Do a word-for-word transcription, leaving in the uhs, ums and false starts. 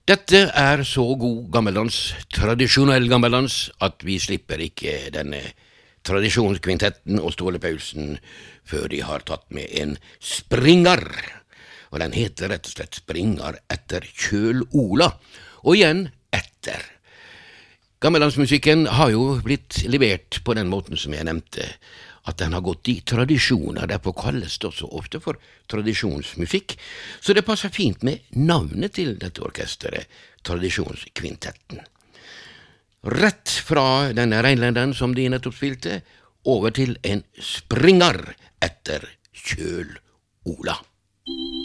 Dette er så god gammeldans, tradisjonell gammeldans, at vi slipper ikke denne tradisjonskvintetten og Ståle Paulsen før de har tatt med en springer. Og den heter rett og slett Springer etter Kjøl Ola, og igjen etter. Gammeldansmusikken har jo blitt levert på den måten som jeg nevnte, at den har gått i tradisjoner, derfor kalles det også ofte for tradisjonsmusikk, så det passer fint med navnet til dette orkesteret, Tradisjonskvintetten. Rett fra denne reinlenderen som de nettopp spilte, over til en springer etter Kjøl Ola.